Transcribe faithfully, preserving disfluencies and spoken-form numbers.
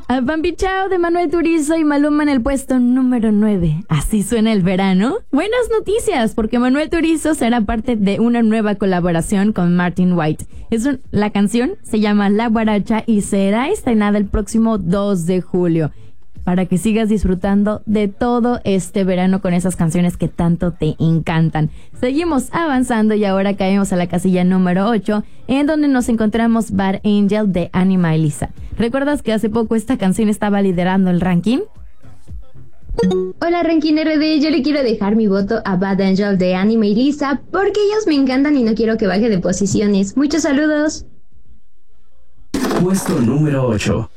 A Bambi Chao de Manuel Turizo y Maluma en el puesto número nueve. Así suena el verano. Buenas noticias, porque Manuel Turizo será parte de una nueva colaboración con Martin White. Es un, la canción se llama La Guaracha y será estrenada el próximo dos de julio. Para que sigas disfrutando de todo este verano con esas canciones que tanto te encantan. Seguimos avanzando y ahora caemos a la casilla número ocho, en donde nos encontramos Bad Angel de Anima y Lisa. ¿Recuerdas que hace poco esta canción estaba liderando el ranking? Hola Ranking R D, yo le quiero dejar mi voto a Bad Angel de Anima y Lisa porque ellos me encantan y no quiero que baje de posiciones. Muchos saludos. Puesto número ocho.